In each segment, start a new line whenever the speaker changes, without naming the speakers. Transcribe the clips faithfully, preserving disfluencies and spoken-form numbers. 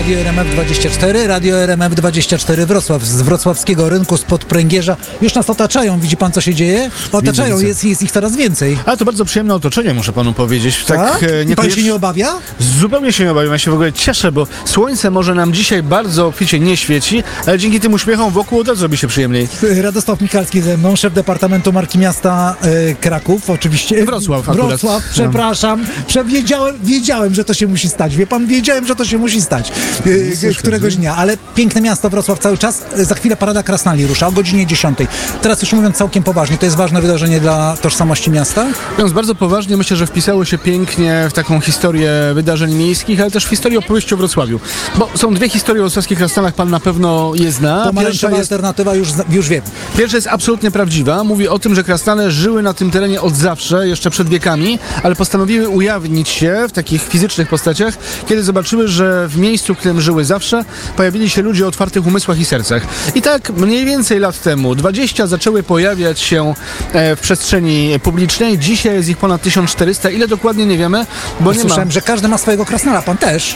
Radio R M F dwadzieścia cztery, Radio R M F dwadzieścia cztery Wrocław. Z wrocławskiego rynku, spod pręgierza. Już nas otaczają, widzi pan, co się dzieje? Otaczają, jest, jest ich coraz więcej.
Ale to bardzo przyjemne otoczenie, muszę panu powiedzieć. Tak,
tak?
e, nie
pan
kojarz...
się nie obawia?
Zupełnie się nie obawiam, ja się w ogóle cieszę, bo słońce może nam dzisiaj bardzo obficie nie świeci, ale dzięki tym uśmiechom wokół od razu robi się przyjemniej.
Radosław Michalski ze mną, szef Departamentu Marki Miasta e, Kraków, oczywiście.
Wrocław akurat.
Wrocław, przepraszam. Prze wiedziałem, wiedziałem, że to się musi stać. Wie pan, wiedziałem, że to się musi stać e, któregoś dnia, ale piękne miasto Wrocław cały czas. Za chwilę Parada Krasnali rusza o godzinie dziesiątej. Teraz już mówiąc całkiem poważnie, to jest ważne wydarzenie dla tożsamości miasta?
Mówiąc bardzo poważnie, myślę, że wpisało się pięknie w taką historię wydarzeń miejskich, ale też w historię opowieści o Wrocławiu. Bo są dwie historie o wrocławskich Krasnalach, pan na pewno je zna.
Pomarańczowa jest... alternatywa, już, już wiem.
Pierwsza jest absolutnie prawdziwa. Mówi o tym, że Krasnale żyły na tym terenie od zawsze, jeszcze przed wiekami, ale postanowiły ujawnić się w takich fizycznych postaciach, kiedy zobaczyły, że w miejscu, w którym żyły zawsze, pojawili się ludzie o otwartych umysłach i sercach. I tak mniej więcej lat temu, dwadzieścia, zaczęły pojawiać się w przestrzeni publicznej. Dzisiaj jest ich ponad tysiąc czterysta. Ile dokładnie nie wiemy, bo
ja
nie
słyszałem,
ma...
że każdy ma swojego Krasnala, pan też.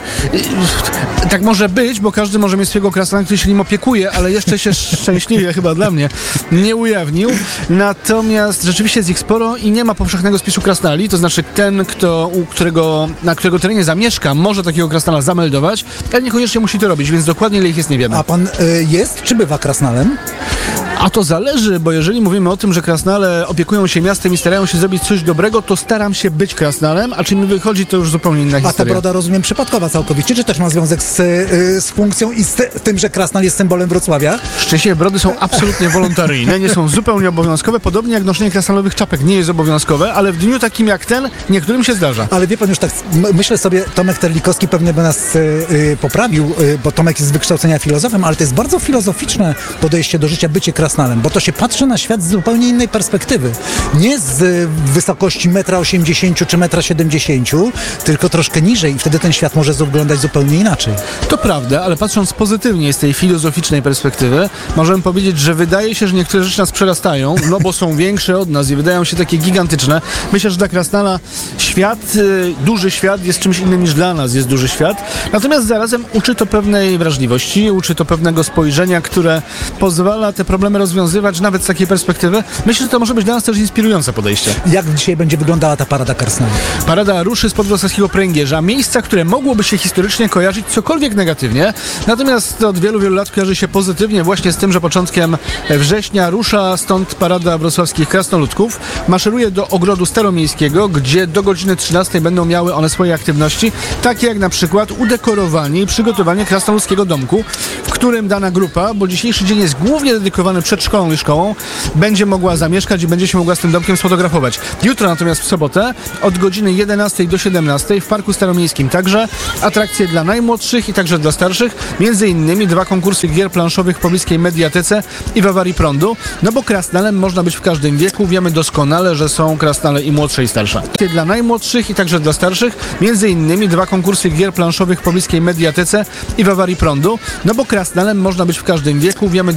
Tak może być, bo każdy może mieć swojego Krasnala, który się nim opiekuje, ale jeszcze się szczęśliwie chyba dla mnie nie ujawnił. Natomiast rzeczywiście jest ich sporo i nie ma powszechnego spisu Krasnali, to znaczy ten, kto, u którego, na którego terenie zamieszka, może takiego Krasnala zameldować, ale niekoniecznie musi to robić, więc dokładnie ile ich jest nie wiemy.
A pan y, jest, czy bywa Krasnalem?
A to zależy, bo jeżeli mówimy o tym, że Krasnale opiekują się miastem i starają się zrobić coś dobrego, to staram się być Krasnalem, a czym mi wychodzi, to już zupełnie inna historia.
A ta broda, rozumiem, przypadkowa całkowicie, czy też ma związek z, y, z funkcją i z tym, że Krasnal jest symbolem Wrocławia?
Szczęśliwie brody są absolutnie wolontaryjne, nie są zupełnie obowiązkowe, podobnie jak noszenie krasnalowych czapek nie jest obowiązkowe, ale w dniu takim jak ten, niektórym się zdarza.
Ale wie pan, już tak myślę sobie, Tomek Terlikowski pewnie by nas y, y, poprawił, y, bo Tomek jest z wykształcenia filozofem, ale to jest bardzo filozoficzne podejście do życia, bycie Krasnalem, bo to się patrzy na świat z zupełnie innej perspektywy. Nie z y, wysokości metra osiemdziesięciu czy metra siedemdziesięciu, tylko troszkę niżej i wtedy ten świat może wyglądać zupełnie inaczej.
To prawda, ale patrząc pozytywnie z tej filozoficznej perspektywy, możemy powiedzieć, że wydaje się, że niektóre rzeczy nas przerastają, no bo są większe od nas i wydają się takie gigantyczne. Myślę, że dla Krasnala świat, y, duży świat jest czymś innym niż dla nas jest duży świat. Natomiast zarazem uczy to pewnej wrażliwości, uczy to pewnego spojrzenia, które pozwala te problemy rozwiązywać nawet z takiej perspektywy. Myślę, że to może być dla nas też inspirujące podejście.
Jak dzisiaj będzie wyglądała ta Parada Krasnali?
Parada ruszy spod wrocławskiego pręgierza, miejsca, które mogłoby się historycznie kojarzyć cokolwiek negatywnie, natomiast od wielu, wielu lat kojarzy się pozytywnie właśnie z tym, że początkiem września rusza stąd Parada wrocławskich krasnoludków, maszeruje do Ogrodu Staromiejskiego, gdzie do godziny trzynastej będą miały one swoje aktywności, takie jak na przykład udekorowanie i przygotowanie krasnoludzkiego domku, w którym dana grupa, bo dzisiejszy dzień jest głównie dedykowany przedszkolom i szkołom, będzie mogła zamieszkać i będzie się mogła z tym domkiem sfotografować. Jutro natomiast w sobotę od godziny jedenastej do siedemnastej w Parku Staromiejskim także atrakcje dla najmłodszych i także dla starszych, między innymi dwa konkursy gier planszowych w pobliskiej Mediatece i w Awarii Prądu, no bo Krasnalem można być w każdym wieku, wiemy doskonale, że są Krasnale i młodsze i starsze. Dla najmłodszych i także dla starszych, między innymi dwa konkursy gier planszowych w pobliskiej Mediatece i w Awarii Prądu, no bo Krasnalem można być w każdym wieku, wiemy